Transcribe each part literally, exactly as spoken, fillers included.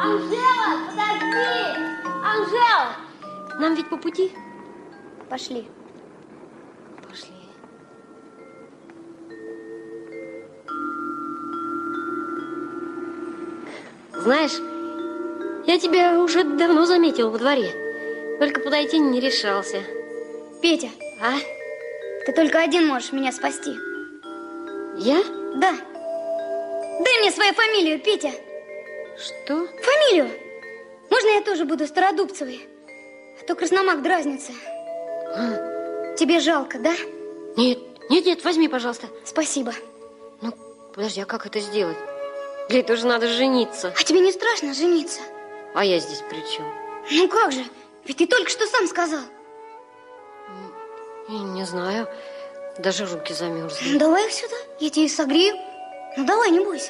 Анжела, подожди! Анжела! Нам ведь по пути? Пошли. Пошли. Знаешь, я тебя уже давно заметил во дворе. Только подойти не решался. Петя, А? ты только один можешь меня спасти. Я? Да. Дай мне свою фамилию, Петя. Что? Фамилию. Можно я тоже буду Стародубцевой? А то Красномак дразнится. А. Тебе жалко, да? Нет, нет, нет, возьми, пожалуйста. Спасибо. Ну, подожди, а как это сделать? Для этого же надо жениться. А тебе не страшно жениться? А я здесь при чем? Ну как же? Ведь ты только что сам сказал. Я не знаю. Даже руки замерзли. Ну, давай их сюда, я тебе их согрею. Ну, давай, не бойся.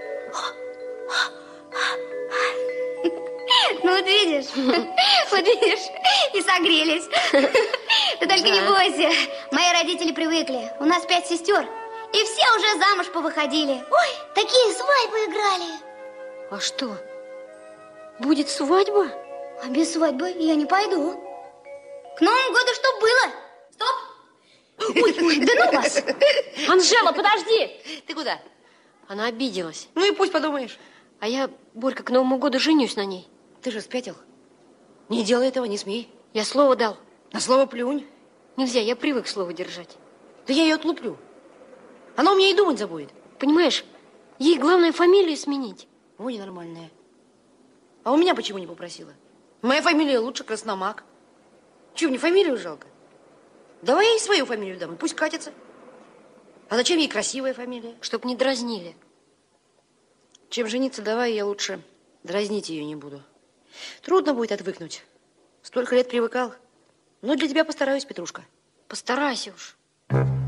Ну, вот видишь, вот видишь, и согрелись. Ты только не бойся. Мои родители привыкли. У нас пять сестер. И все уже замуж повыходили. Ой, такие свадьбы играли. А что? Будет свадьба? А без свадьбы я не пойду. К Новому году что было? Стоп! Ой, ой, да ну вас! Анжела, подожди! Ты куда? Она обиделась. Ну и пусть подумаешь. А я, Борька, к Новому году женюсь на ней. Ты же спятил. Не делай этого, не смей. Я слово дал. На слово плюнь. Нельзя, я привык слово держать. Да я ее отлуплю. Она у меня и думать забудет. Понимаешь, ей главное фамилию сменить. Ой, ненормальная. А у меня почему не попросила? Моя фамилия лучше Красномак. Чего, мне фамилию жалко? Давай я ей свою фамилию дам, и пусть катится. А зачем ей красивая фамилия? Чтоб не дразнили. Чем жениться, давай я лучше дразнить ее не буду. Трудно будет отвыкнуть. Столько лет привыкал. Но для тебя постараюсь, Петрушка. Постарайся уж.